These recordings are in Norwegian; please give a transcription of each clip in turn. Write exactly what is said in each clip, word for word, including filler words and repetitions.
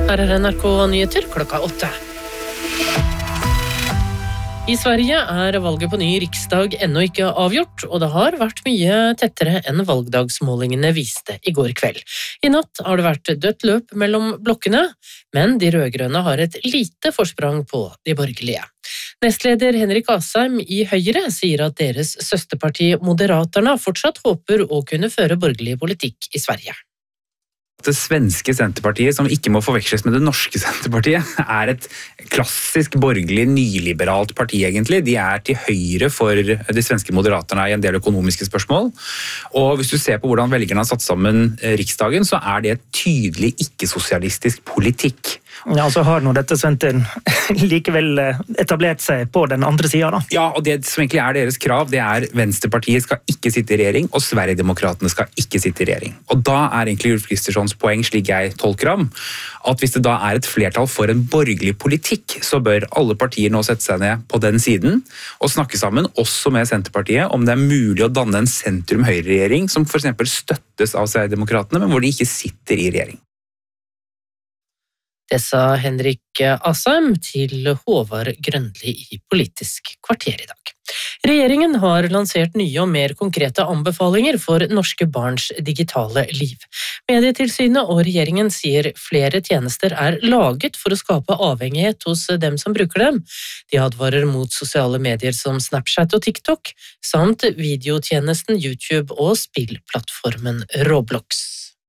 Her er N R K Nyheter klokka åtte. I Sverige er valget på ny riksdag ennå ikke avgjort, og det har vært mye tettere enn valgdagsmålingene viste i går kveld. I natt har det vært dødt løp mellom blokkene, men de rødgrønne har et lite forsprang på de borgerlige. Nestleder Henrik Asheim i Høyre sier at deres søsterparti Moderaterna fortsatt håper å kunne føre borgerlig politikk i Sverige. Det svenske Senterpartiet, som ikke må forveksles med det norske Senterpartiet, er et klassisk borgerlig nyliberalt parti egentlig. De er til høyre for de svenske Moderaterna i en del økonomiske spørsmål. Og hvis du ser på hvordan velgerne har satt sammen riksdagen, så er det et tydelig ikke-sosialistisk politikk. Ja, så har nå dette Sventen likevel etablert seg på den andre siden da. Ja, og det som egentlig er deres krav, det er Venstrepartiet skal ikke sitte i regjering, og Sverigedemokraterne skal ikke sitte i regjering. Og da er egentlig Ulf Kristerssons poeng, slik jeg tolker ham, at hvis det da er et flertall for en borgerlig politikk, så bør alle partier nå sette seg ned på den siden og snakke sammen, også med Senterpartiet, om det er mulig å danne en sentrum-høyre-regjering som for eksempel støttes av Sverigedemokraterne, men hvor de ikke sitter i regjering. Det sa Henrik Asheim til Håvard Grønli i Politisk kvarter i dag. Regjeringen har lansert nye og mer konkrete anbefalinger for norske barns digitale liv. Medietilsynet og regjeringen sier flere tjenester er laget for å skape avhengighet hos dem som bruker dem. De advarer mot sosiale medier som Snapchat og TikTok, samt videotjenesten YouTube og spillplattformen Roblox.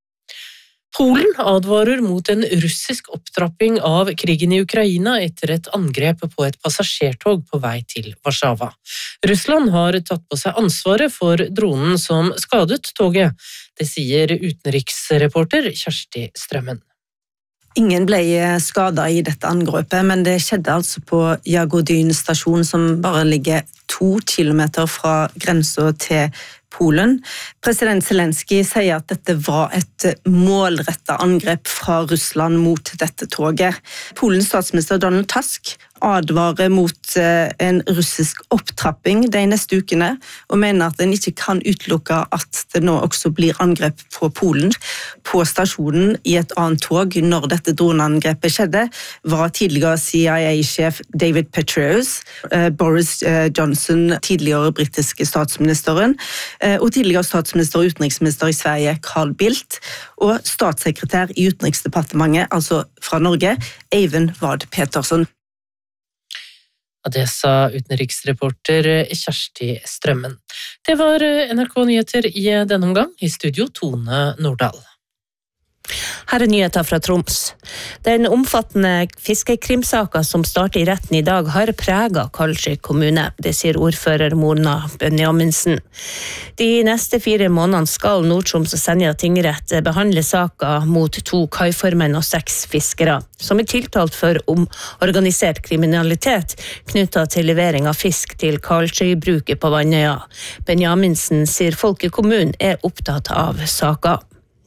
Polen advarer mot en russisk opptrapping av krigen i Ukraina etter et angrep på et passasjertog på vei til Warszawa. Russland har tatt på seg ansvaret for dronen som skadet toget. Det sier utenriksreporter Kjersti Strømmen. Ingen ble skadet i dette angrepet, men det skjedde altså på Jagodyn stasjon, som bare ligger to kilometer fra grensen til Polen. President Zelensky sier at dette var et målrettet angrep fra Russland mot dette toget. Polens statsminister Donald Tusk advarer mot en russisk opptrapping de neste ukene, og mener at en ikke kan utelukke at det nå også blir angrep på Polen. På stasjonen i et annet tog når dette droneangrepet skjedde, var tidligere C I A-sjef David Petraeus, Boris Johnson, tidligere britiske statsministeren, og tidligere statsminister og utenriksminister i Sverige, Carl Bildt, og statssekretær i Utenriksdepartementet, altså fra Norge, Eivind Vad Petersson. Det sa utenriksreporter Kjersti Strømmen. Det var N R K Nyheter i denne omgang. I studio Tone Nordahl. Her er nyheter fra Troms. Den omfattende fiskekrimsaken som starter i retten i dag har preget Karlsøy kommune, det sier ordfører Mona Benjaminsen. De neste fire månedene skal Nord-Troms og Senja tingrett behandle saken mot to kaiformenn og seks fiskere, som er tiltalt for om organisert kriminalitet knyttet til levering av fisk til Karlsøy-bruket på Vannøya. Benjaminsen sier folk i kommunen er opptatt av saken.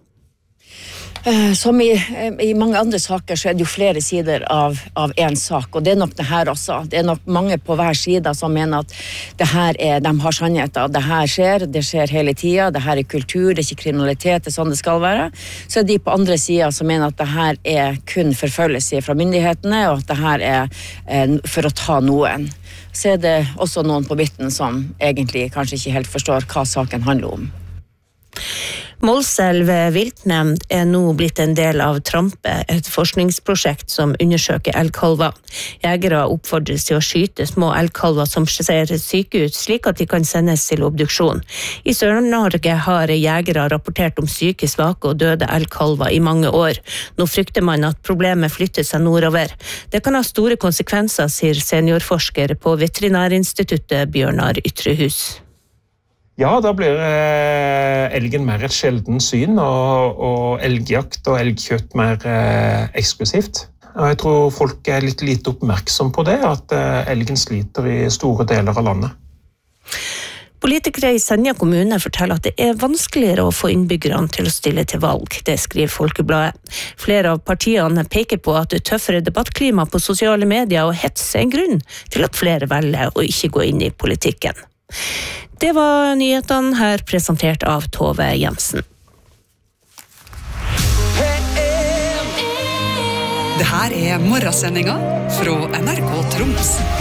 Som i, i mange andre saker så er det jo flere sider av, av en sak, og det er nok det her også. Det er nok mange på hver side som mener at det her er, de har sannheter. Det her skjer, det skjer hele tiden, det her er kultur, det er ikke kriminalitet, det er sånn det skal være. Så er de på andre siden som mener at det her er kun forfølgelse fra myndighetene, og at det her er eh, for å ta noen. Så er det også noen på midten som egentlig kanskje ikke helt forstår hva saken handler om. Målselv viltnemnd er nå blitt en del av Trampe, et forskningsprosjekt som undersøker elgkalver. Jegere oppfordres til å skyte små elgkalver som ser syke ut, slik at de kan sendes til obduksjon. I Sør-Norge har jegere rapportert om syke, svake og døde elgkalver i mange år. Nå frykter man at problemet flytter seg nordover. Det kan ha store konsekvenser, sier seniorforsker på Veterinærinstituttet Bjørnar Ytrehus. Ja, da blir eh, elgen mer et sjelden syn, og, og elgjakt og elgkjøtt mer eh, eksklusivt. Og jeg tror folk er litt lite oppmerksom på det, at eh, elgen sliter i store deler av landet. Politikere i Senja kommune forteller at det er vanskeligere å få innbyggerne til å stille til valg. Det skriver Folkebladet. Flere av partiene peker på at det tøffere debattklima på sosiale medier og hets er en grunn til at flere velger å ikke gå inn i politikken. Det var nyhetene her presentert av Tove Jensen. Det her er morgensendinga fra N R K Troms.